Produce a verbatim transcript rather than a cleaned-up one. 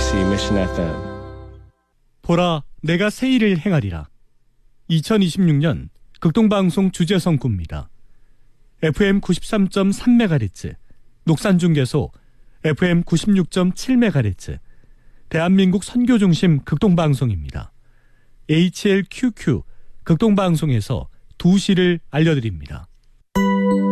케이비에스 Mission 에프엠. 보라, 내가 새 일을 행하리라. 이천이십육 년 극동방송 주제선구입니다. 에프엠 구십삼 점 삼 메가헤르츠, 녹산중계소 에프엠 구십육 점 칠 메가헤르츠, 대한민국 선교중심 극동방송입니다. 에이치엘큐큐 극동방송에서 두 시를 알려드립니다.